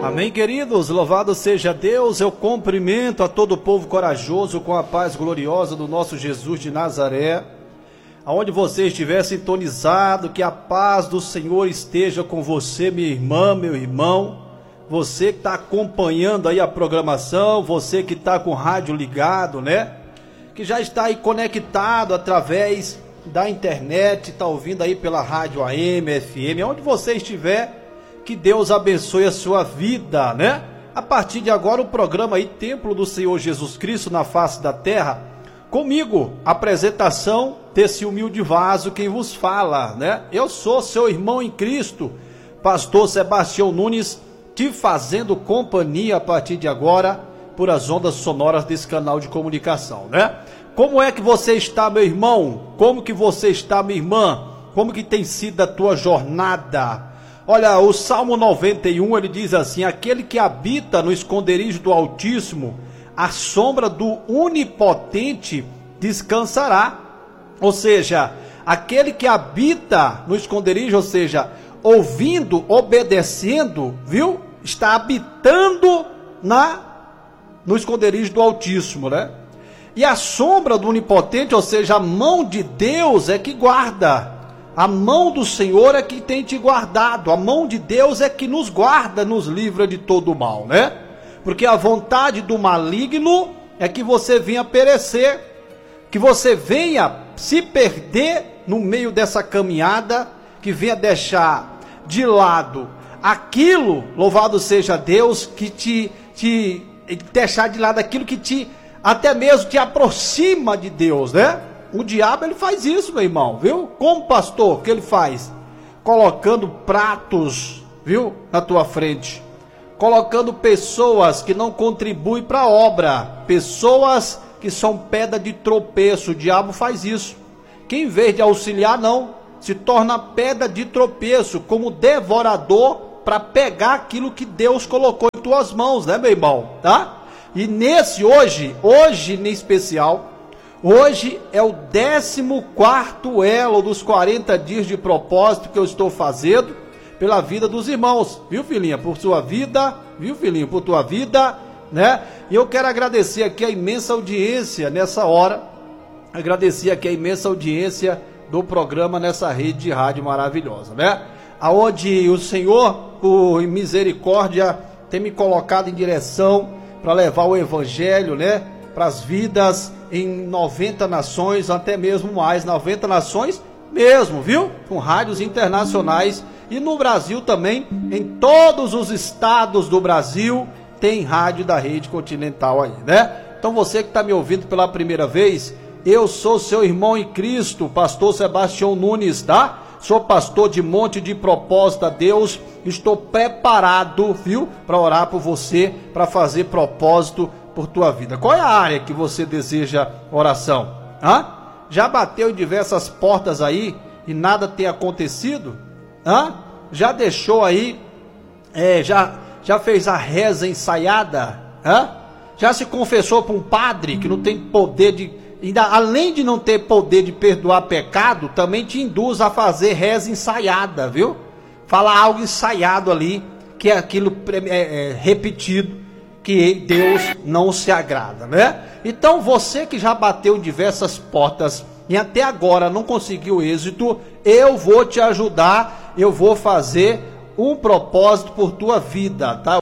Amém, queridos, louvado seja Deus. Eu cumprimento a todo o povo corajoso com a paz gloriosa do nosso Jesus de Nazaré. Aonde você estiver sintonizado, que a paz do Senhor esteja com você, minha irmã, meu irmão. Você que está acompanhando aí a programação, você que está com o rádio ligado, né? Que já está aí conectado através da internet, está ouvindo aí pela rádio AM, FM, onde você estiver. Que Deus abençoe a sua vida, né? A partir de agora o programa aí, Templo do Senhor Jesus Cristo na face da terra. Comigo, apresentação desse humilde vaso, quem vos fala, né? Eu sou seu irmão em Cristo, pastor Sebastião Nunes, te fazendo companhia a partir de agora, por as ondas sonoras desse canal de comunicação, né? Como é que você está, meu irmão? Como que você está, minha irmã? Como que tem sido a tua jornada? Olha, o Salmo 91, ele diz assim: aquele que habita no esconderijo do Altíssimo, à sombra do Onipotente descansará. Ou seja, aquele que habita no esconderijo, ou seja, ouvindo, obedecendo, viu? Está habitando no esconderijo do Altíssimo, né? E a sombra do Onipotente, ou seja, a mão de Deus é que guarda. A mão do Senhor é que tem te guardado. A mão de Deus é que nos guarda, nos livra de todo o mal, né? Porque a vontade do maligno é que você venha perecer, que você venha se perder no meio dessa caminhada, que venha deixar de lado aquilo, louvado seja Deus, que te deixar de lado aquilo que até mesmo te aproxima de Deus, né? O diabo, ele faz isso, meu irmão, viu? Como pastor, o que ele faz? Colocando pratos, viu? Na tua frente. Colocando pessoas que não contribuem para a obra. Pessoas que são pedra de tropeço. O diabo faz isso. Que em vez de auxiliar, não. Se torna pedra de tropeço, como devorador, para pegar aquilo que Deus colocou em tuas mãos, né, meu irmão? Tá? E hoje em especial, hoje é o 14º elo dos 40 dias de propósito que eu estou fazendo pela vida dos irmãos, viu, filhinha? Por sua vida, viu, filhinho? Por tua vida, né? E eu quero agradecer aqui a imensa audiência nessa hora, agradecer aqui a imensa audiência do programa nessa rede de rádio maravilhosa, né? Aonde o Senhor, por misericórdia, tem me colocado em direção para levar o evangelho, né? Para as vidas em 90 nações, até mesmo mais, 90 nações mesmo, viu? Com rádios internacionais e no Brasil também, em todos os estados do Brasil, tem rádio da Rede Continental aí, né? Então você que está me ouvindo pela primeira vez, eu sou seu irmão em Cristo, pastor Sebastião Nunes, tá? Sou pastor de Monte de Propósito a Deus, estou preparado, viu? Para orar por você, para fazer propósito por tua vida. Qual é a área que você deseja oração? Hã? Já bateu em diversas portas aí e nada tem acontecido? Hã? Já deixou aí, já fez a reza ensaiada? Hã? Já se confessou para um padre que não tem poder ainda, além de não ter poder de perdoar pecado, também te induz a fazer reza ensaiada, viu? Fala algo ensaiado ali, que é aquilo repetido, que Deus não se agrada, né? Então você que já bateu em diversas portas e até agora não conseguiu êxito, eu vou te ajudar, eu vou fazer um propósito por tua vida, tá?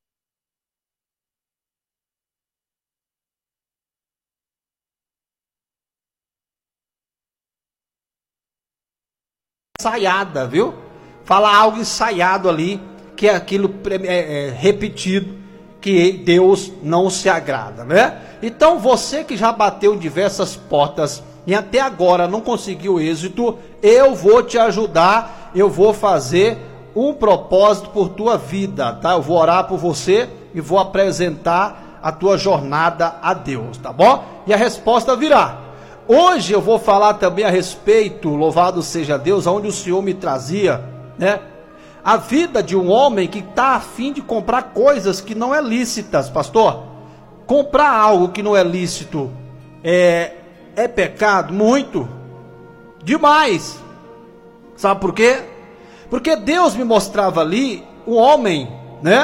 Ensaiada, viu? Fala algo ensaiado ali, que é aquilo repetido, que Deus não se agrada, né? Então você que já bateu em diversas portas e até agora não conseguiu êxito, eu vou te ajudar, eu vou fazer um propósito por tua vida, tá? Eu vou orar por você e vou apresentar a tua jornada a Deus, tá bom? E a resposta virá. Hoje eu vou falar também a respeito, louvado seja Deus, aonde o Senhor me trazia, né? A vida de um homem que está a fim de comprar coisas que não é lícitas, pastor. Comprar algo que não é lícito é pecado? Muito. Demais. Sabe por quê? Porque Deus me mostrava ali um homem, né?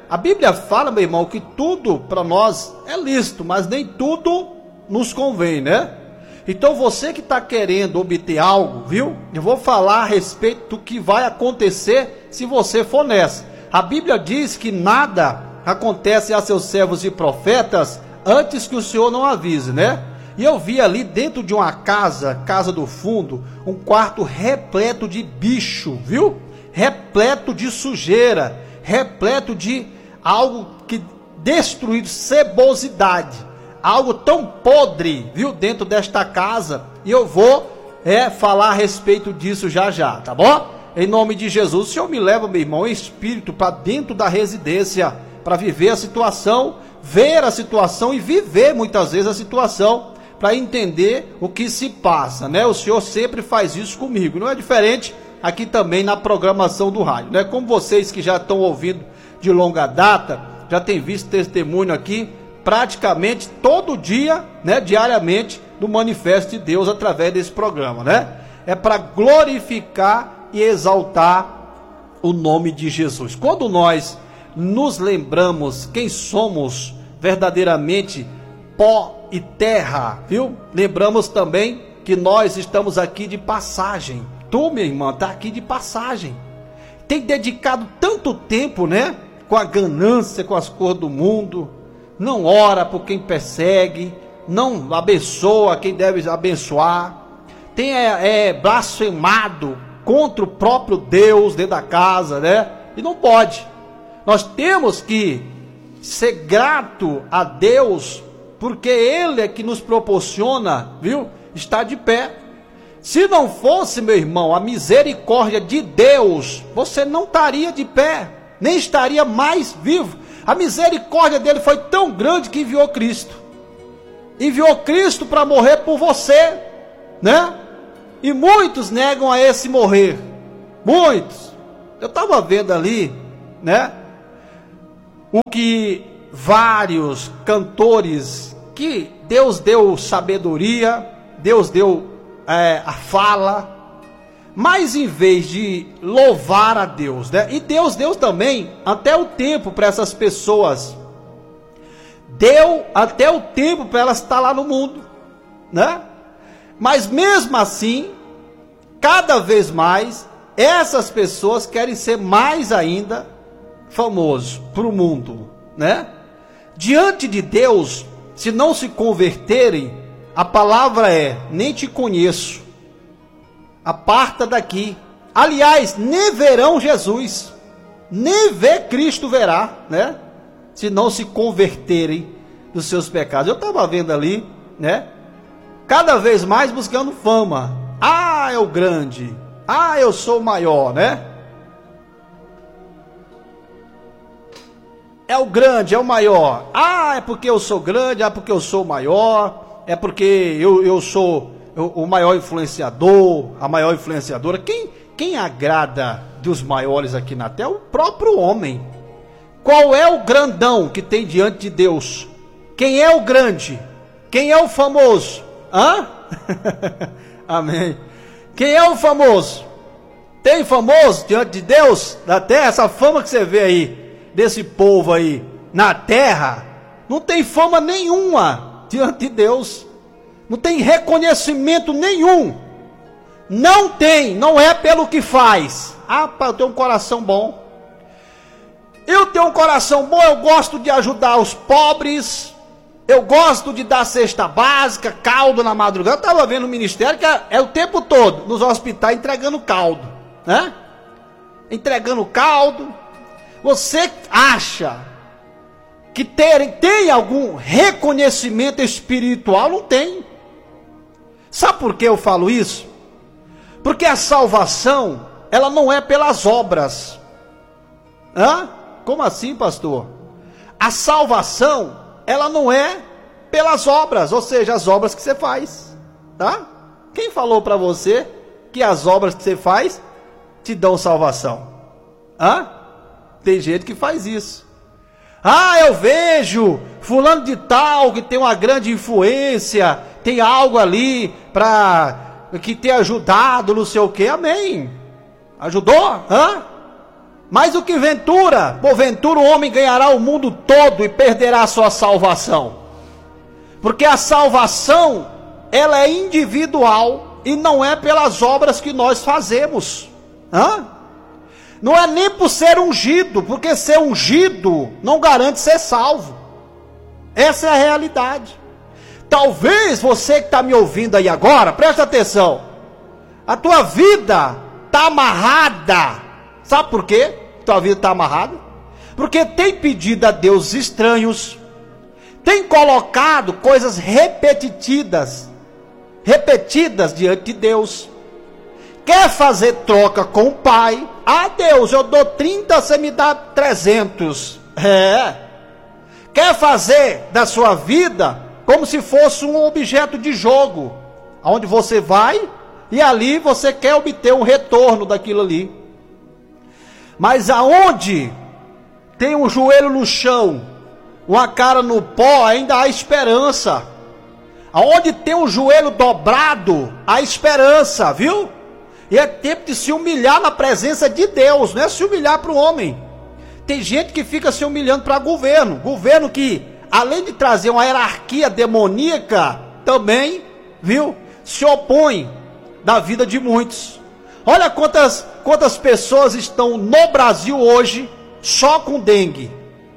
A Bíblia fala, meu irmão, que tudo para nós é lícito, mas nem tudo nos convém, né? Então você que está querendo obter algo, viu? Eu vou falar a respeito do que vai acontecer se você for nessa. A Bíblia diz que nada acontece a seus servos e profetas antes que o Senhor não avise, né? E eu vi ali dentro de uma casa do fundo, um quarto repleto de bicho, viu? Repleto de sujeira, repleto de algo que destruído, cebosidade, algo tão podre, viu, dentro desta casa. E eu vou falar a respeito disso já, tá bom? Em nome de Jesus, o Senhor me leva, meu irmão, em espírito para dentro da residência, para viver a situação, ver a situação e viver muitas vezes a situação, para entender o que se passa, né? O Senhor sempre faz isso comigo, não é diferente aqui também na programação do rádio, né? Como vocês que já estão ouvindo de longa data, já tem visto testemunho aqui, praticamente todo dia, né, diariamente, do manifesto de Deus através desse programa, né? É para glorificar e exaltar o nome de Jesus. Quando nós nos lembramos quem somos verdadeiramente, pó e terra, viu? Lembramos também que nós estamos aqui de passagem. Tu, minha irmã, está aqui de passagem. Tem dedicado tanto tempo, né? Com a ganância, com as coisas do mundo, não ora por quem persegue, não abençoa quem deve abençoar, tem blasfemado contra o próprio Deus dentro da casa, né? E não pode. Nós temos que ser grato a Deus, porque Ele é que nos proporciona, viu? Estar de pé. Se não fosse, meu irmão, a misericórdia de Deus, você não estaria de pé, nem estaria mais vivo. A misericórdia dele foi tão grande que enviou Cristo. Enviou Cristo para morrer por você, né? E muitos negam a esse morrer. Muitos. Eu estava vendo ali, né? O que vários cantores, que Deus deu sabedoria, Deus deu a fala, mas em vez de louvar a Deus, né? E Deus deu também até o tempo para essas pessoas, deu até o tempo para elas estar lá no mundo, né? Mas mesmo assim, cada vez mais, essas pessoas querem ser mais ainda famosos para o mundo, né? Diante de Deus, se não se converterem, a palavra é: nem te conheço, aparta daqui. Aliás, nem verão Jesus, nem ver Cristo verá, né? Se não se converterem dos seus pecados. Eu estava vendo ali, né? Cada vez mais buscando fama. Ah, é o grande. Ah, eu sou o maior, né? É o grande, é o maior. Ah, é porque eu sou grande, é porque eu sou o maior, é porque eu sou o maior influenciador, a maior influenciadora. Quem agrada dos maiores aqui na terra? O próprio homem. Qual é o grandão que tem diante de Deus? Quem é o grande? Quem é o famoso? Hã? Amém. Quem é o famoso? Tem famoso diante de Deus na terra? Essa fama que você vê aí, desse povo aí na terra, não tem fama nenhuma diante de Deus. Não tem reconhecimento nenhum. Não tem, não é pelo que faz. Ah, eu tenho um coração bom. Eu tenho um coração bom, eu gosto de ajudar os pobres. Eu gosto de dar cesta básica, caldo na madrugada. Eu estava vendo no ministério que é o tempo todo nos hospitais entregando caldo, né? Entregando caldo. Você acha que tem algum reconhecimento espiritual? Não tem. Sabe por que eu falo isso? Porque a salvação, ela não é pelas obras. Hã? Como assim, pastor? A salvação, ela não é pelas obras, ou seja, as obras que você faz, tá? Quem falou para você que as obras que você faz te dão salvação? Hã? Tem gente que faz isso. Ah, eu vejo fulano de tal que tem uma grande influência, tem algo ali para que ter ajudado, não sei o que. Amém. Ajudou? Hã? Mas o que porventura o homem ganhará o mundo todo e perderá a sua salvação. Porque a salvação, ela é individual e não é pelas obras que nós fazemos. Não é nem por ser ungido, porque ser ungido não garante ser salvo. Essa é a realidade. Talvez você que está me ouvindo aí agora, presta atenção, a tua vida está amarrada. Sabe por quê? Tua vida está amarrada? Porque tem pedido a deuses estranhos, tem colocado coisas repetidas diante de Deus, quer fazer troca com o Pai. Deus, eu dou 30, você me dá 300. Quer fazer da sua vida como se fosse um objeto de jogo, onde você vai e ali você quer obter um retorno daquilo ali. Mas aonde tem um joelho no chão, uma cara no pó, ainda há esperança. Aonde tem um joelho dobrado, há esperança, viu? E é tempo de se humilhar na presença de Deus, não é se humilhar para o homem. Tem gente que fica se humilhando para governo que, além de trazer uma hierarquia demoníaca, também, viu, se opõe da vida de muitos. Olha quantas pessoas estão no Brasil hoje só com dengue.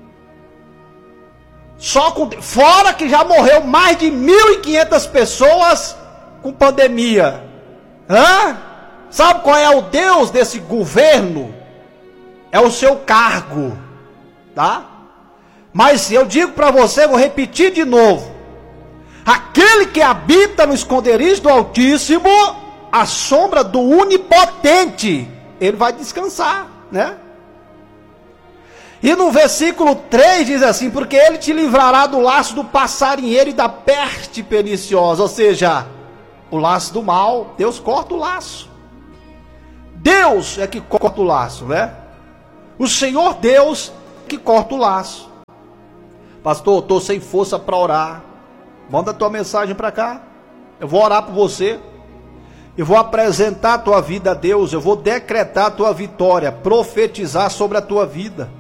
Fora que já morreu mais de 1.500 pessoas com pandemia. Sabe qual é o Deus desse governo? É o seu cargo, tá? Mas eu digo para você, vou repetir de novo: aquele que habita no esconderijo do Altíssimo, a sombra do Onipotente, ele vai descansar, né? E no versículo 3 diz assim: porque ele te livrará do laço do passarinheiro e da peste perniciosa. Ou seja, o laço do mal, Deus corta o laço. Deus é que corta o laço, né? O Senhor Deus que corta o laço. Pastor, eu estou sem força para orar. Manda a tua mensagem para cá. Eu vou orar por você. Eu vou apresentar a tua vida a Deus. Eu vou decretar a tua vitória, profetizar sobre a tua vida.